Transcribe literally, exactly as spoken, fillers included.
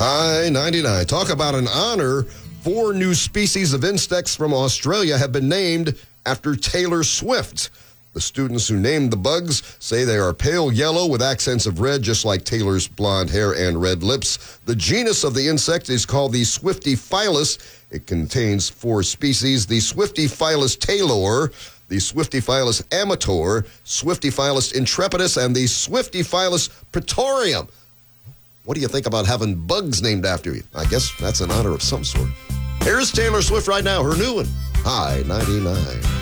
Hi ninety-nine. Talk about an honor. Four new species of insects from Australia have been named after Taylor Swift. The students who named the bugs say they are pale yellow with accents of red, just like Taylor's blonde hair and red lips. The genus of the insect is called the Swiftyphilus. It contains four species: the Swiftyphilus taylor, the Swiftyphilus amator, Swiftyphilus intrepidus, and the Swiftyphilus praetorium. What do you think about having bugs named after you? I guess that's an honor of some sort. Here's Taylor Swift right now, her new one, Hi ninety-nine.